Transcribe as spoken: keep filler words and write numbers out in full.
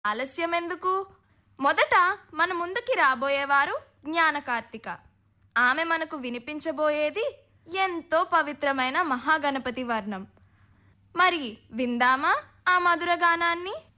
ఆలస్యం ఎందుకు? మొదట మన ముందుకి రాబోయేవారు జ్ఞానకార్తిక. ఆమె మనకు వినిపించబోయేది ఎంతో పవిత్రమైన మహాగణపతి వర్ణం. మరి విందామా ఆ మధుర గానాన్ని?